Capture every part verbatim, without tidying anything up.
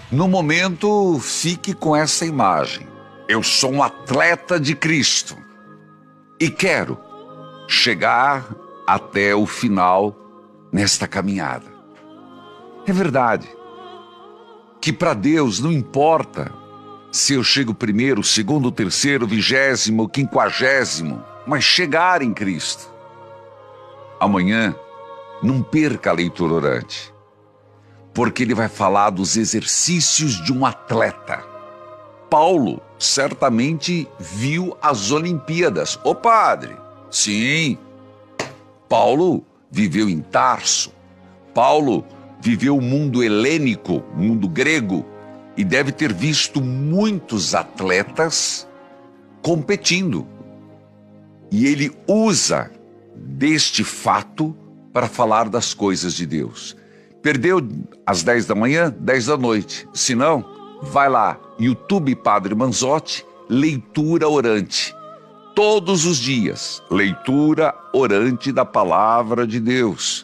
No momento, fique com essa imagem. Eu sou um atleta de Cristo e quero chegar até o final nesta caminhada. É verdade que para Deus não importa se eu chego primeiro, segundo, terceiro, vigésimo, quinquagésimo, mas chegar em Cristo. Amanhã, não perca a leitura orante, porque ele vai falar dos exercícios de um atleta. Paulo certamente viu as Olimpíadas. Ô padre, sim, Paulo viveu em Tarso. Paulo viveu o mundo helênico, o mundo grego, e deve ter visto muitos atletas competindo. E ele usa deste fato para falar das coisas de Deus. Perdeu às dez da manhã, dez da noite. Se não, vai lá, YouTube Padre Manzotti, leitura orante. Todos os dias, leitura orante da palavra de Deus.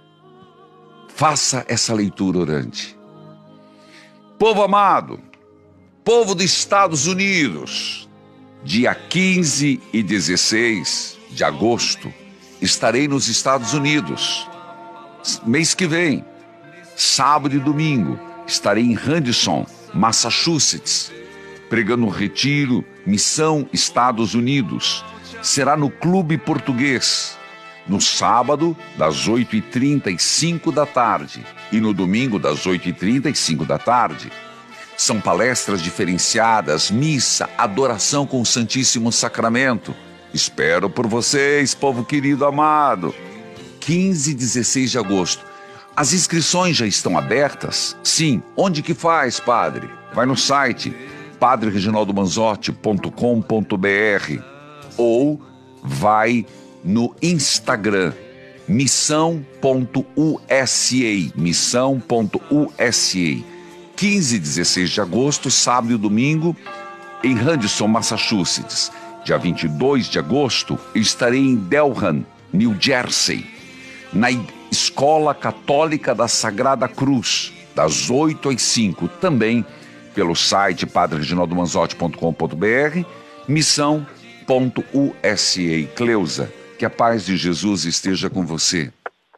Faça essa leitura orante. Povo amado, povo dos Estados Unidos, dia quinze e dezesseis de agosto, estarei nos Estados Unidos. Mês que vem, sábado e domingo, estarei em Radisson, Massachusetts, pregando um retiro, Missão Estados Unidos. Será no Clube Português, no sábado, das oito e trinta e cinco da tarde, e no domingo, das oito e trinta e cinco da tarde. São palestras diferenciadas, missa, adoração com o Santíssimo Sacramento. Espero por vocês, povo querido amado. quinze e dezesseis de agosto. As inscrições já estão abertas? Sim. Onde que faz, padre? Vai no site padre reginaldo manzotti ponto com ponto br ou vai no Instagram missão ponto u s a, missão ponto u s a. quinze e dezesseis de agosto, sábado e domingo, em Radisson, Massachusetts. Dia vinte e dois de agosto, estarei em Delran, New Jersey, na Escola Católica da Sagrada Cruz, das oito às cinco, também pelo site padre reginaldo manzotti ponto com ponto br, missão ponto u s a. Cleusa, que a paz de Jesus esteja com você.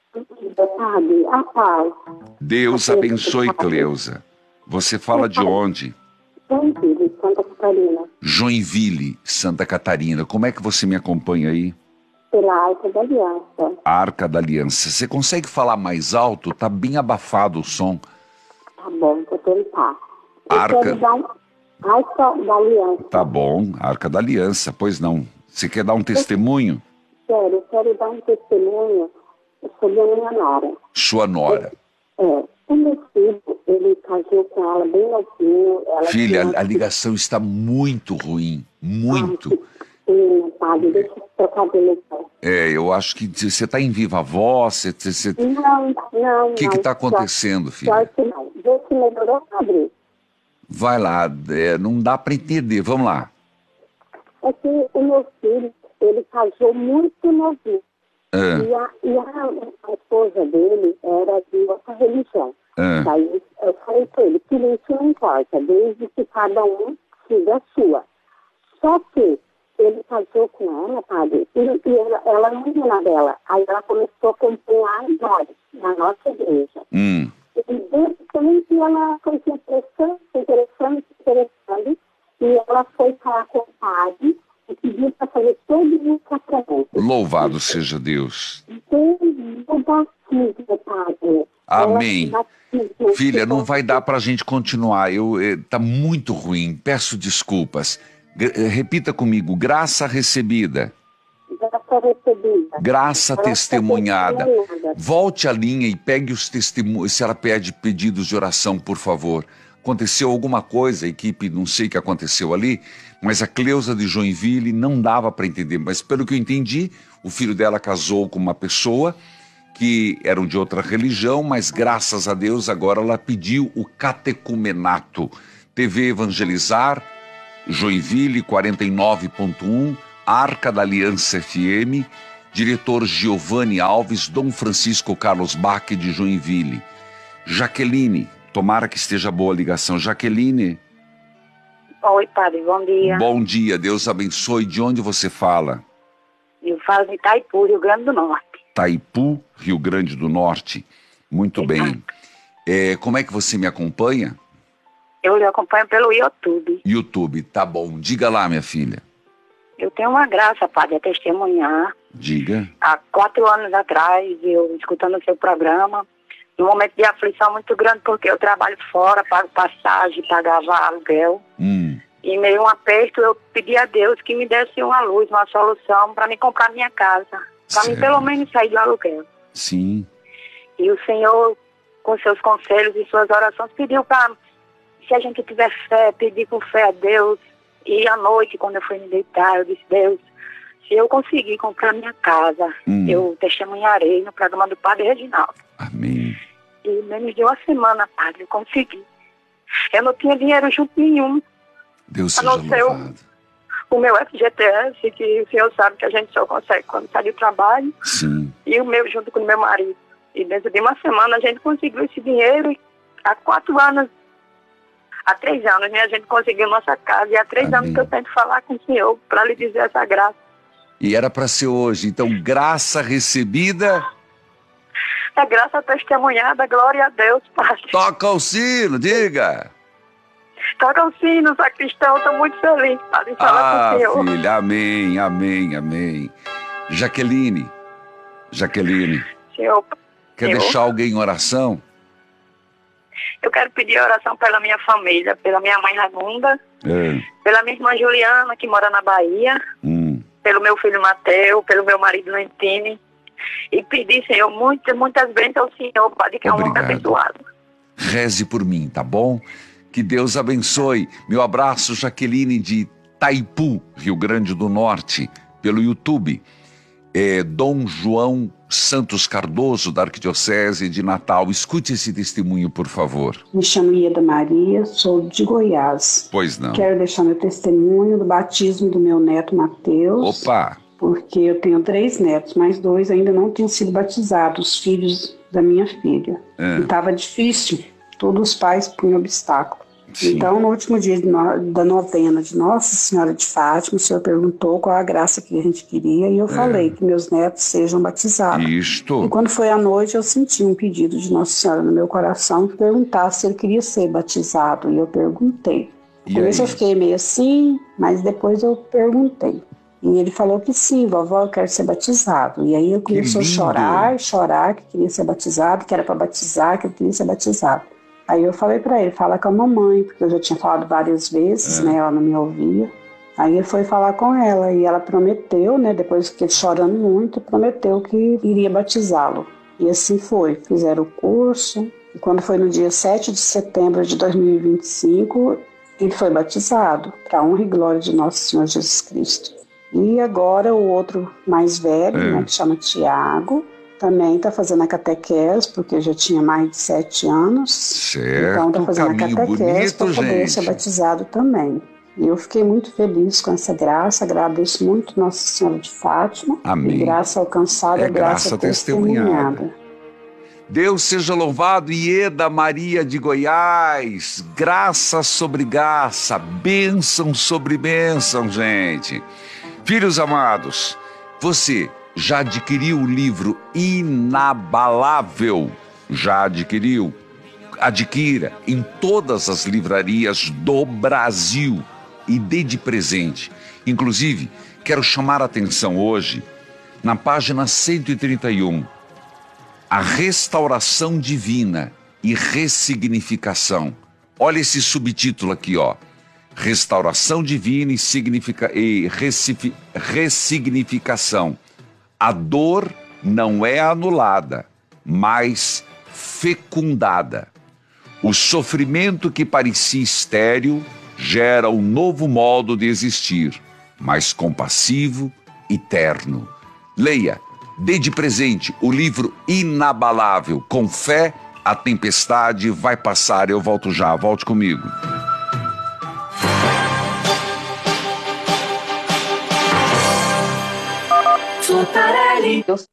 Padre, a paz. Deus abençoe, Cleusa. Você fala de onde? Joinville, Santa Catarina. Joinville, Santa Catarina. Como é que você me acompanha aí? Pela Arca da Aliança. Arca da Aliança. Você consegue falar mais alto? Tá bem abafado o som. Tá bom, vou tentar. Eu Arca... quero dar um... Arca da Aliança. Tá bom, Arca da Aliança. Pois não. Você quer dar um testemunho? Quero, eu quero dar um testemunho sobre a minha nora. Sua nora. É, é. O meu filho, ele casou com ela bem novinho. Ela Filha, tinha... a ligação está muito ruim. Muito. Sim, padre, deixa eu trocar de ligação. É, eu acho que você está em viva voz. Você, você... Não, não, O que está acontecendo, só, filha? Só que não. Vê se melhorou, padre. Vai lá, é, não dá para entender. Vamos lá. É que o meu filho, ele casou muito novinho. Ah. E, a, e a, a esposa dele era de outra religião. Ah. Daí eu falei para ele, que isso não importa, desde que cada um siga a sua. Só que ele casou com ela, padre, e, e ela, ela não era dela. Aí ela começou a acompanhar nós, na nossa igreja. Hum. E de repente ela foi se interessando, se interessando, se interessando, e ela foi falar com o padre e pediu para fazer todo o sacramento. Louvado seja Deus. Desde o batismo, padre. Amém. Batismo, Filha, não vai dar para a gente continuar. Eu, eh, tá muito ruim. Peço desculpas. G- repita comigo. Graça recebida. Graça recebida. Graça Graça testemunhada. testemunhada. Volte a linha e pegue os testemunhos. Se ela pede pedidos de oração, por favor. Aconteceu alguma coisa, a equipe, não sei o que aconteceu ali, mas a Cleusa de Joinville não dava para entender. Mas pelo que eu entendi, o filho dela casou com uma pessoa que eram de outra religião, mas graças a Deus agora ela pediu o catecumenato. T V Evangelizar, Joinville quarenta e nove ponto um, Arca da Aliança F M, diretor Giovanni Alves, Dom Francisco Carlos Bach de Joinville. Jaqueline, Tomara que esteja boa a ligação. Jaqueline. Oi, padre, bom dia. Bom dia, Deus abençoe. De onde você fala? Eu falo de Itaipu, Rio Grande do Norte. Itaipu, Rio Grande do Norte. Muito Exato. bem. É, como é que você me acompanha? Eu lhe acompanho pelo YouTube. YouTube, tá bom. Diga lá, minha filha. Eu tenho uma graça, padre, a testemunhar. Diga. Há quatro anos atrás, eu escutando o seu programa, num momento de aflição muito grande, porque eu trabalho fora, pago passagem, pagava aluguel. Hum. E meio um aperto, eu pedi a Deus que me desse uma luz, uma solução para me comprar minha casa. Para mim, pelo menos, sair do aluguel. Sim. E o Senhor, com seus conselhos e suas orações, pediu para, se a gente tiver fé, pedir com fé a Deus. E à noite, quando eu fui me deitar, eu disse, Deus, se eu conseguir comprar minha casa, hum. eu testemunharei no programa do Padre Reginaldo. Amém. E menos de uma semana, padre, eu consegui. Eu não tinha dinheiro junto nenhum. Deus a seja não ser louvado. O, o meu F G T S, que o senhor sabe que a gente só consegue quando sai do trabalho. Sim. E o meu junto com o meu marido. E dentro de uma semana a gente conseguiu esse dinheiro. E há quatro anos, há três anos, né, a gente conseguiu nossa casa. E há três Amém. anos que eu tento falar com o senhor para lhe dizer essa graça. E era para ser hoje. Então, graça recebida. É graça testemunhada, glória a Deus, padre. Toca o sino, diga. Toca o sino, sacristão, estou muito feliz, padre, em falar Ah, com o senhor. filha, amém, amém, amém. Jaqueline, Jaqueline, Senhor, quer senhor, deixar alguém em oração? eu quero pedir oração pela minha família, pela minha mãe Ragunda, É. pela minha irmã Juliana, que mora na Bahia, Hum. pelo meu filho Mateu, pelo meu marido Lentini. E pedir, Senhor, muitas, muitas bênçãos ao Senhor, Padre, que é um homem Obrigado. abençoado. Reze por mim, tá bom? Que Deus abençoe. Meu abraço, Jaqueline de Itaipu, Rio Grande do Norte, pelo YouTube. É, Dom João Santos Cardoso, da Arquidiocese de Natal. Escute esse testemunho, por favor. Me chamo Ieda Maria, sou de Goiás. Pois não. Quero deixar meu testemunho do batismo do meu neto Mateus. Opa! Porque eu tenho três netos, mas dois ainda não tinham sido batizados, os filhos da minha filha. É. E estava difícil, todos os pais punham obstáculo. Sim. Então, no último dia de no, da novena de Nossa Senhora de Fátima, o senhor perguntou qual a graça que a gente queria e eu É. falei que meus netos sejam batizados. Isto. E quando foi à noite, eu senti um pedido de Nossa Senhora no meu coração que perguntasse se ele queria ser batizado. E eu perguntei. E No começo aí? eu fiquei meio assim, mas depois eu perguntei. E ele falou que sim, vovó, eu quero ser batizado. E aí ele começou a lindo. chorar, chorar, que queria ser batizado, que era para batizar, que ele queria ser batizado. Aí eu falei para ele, fala com a mamãe, porque eu já tinha falado várias vezes, É. né, ela não me ouvia. Aí ele foi falar com ela e ela prometeu, né, depois que ele chorando muito, prometeu que iria batizá-lo. E assim foi, fizeram o curso. E quando foi no dia sete de setembro de dois mil e vinte e cinco, ele foi batizado, para a honra e glória de nosso Senhor Jesus Cristo. E agora o outro mais velho, É. né, que chama Tiago, também está fazendo a catequese, porque já tinha mais de sete anos. Certo, Então está fazendo a caminho catequese para bonito, poder gente. ser batizado também. E eu fiquei muito feliz com essa graça, agradeço muito Nossa Senhora de Fátima. Amém. E graça alcançada, É graça, graça testemunhada. testemunhada. Deus seja louvado, Ieda Maria de Goiás. Graça sobre graça, bênção sobre bênção, gente. Filhos amados, você já adquiriu o livro Inabalável? Já adquiriu? Adquira em todas as livrarias do Brasil e dê de presente. Inclusive, quero chamar a atenção hoje na página cento e trinta e um. A restauração divina e ressignificação. Olha esse subtítulo aqui, ó. Restauração divina e, significa, e ressi- ressignificação. A dor não é anulada, mas fecundada. O sofrimento que parecia estéril gera um novo modo de existir, mais compassivo e terno. Leia, dê de presente o livro Inabalável. Com fé, a tempestade vai passar. Eu volto já, volte comigo. Santarelli. Deus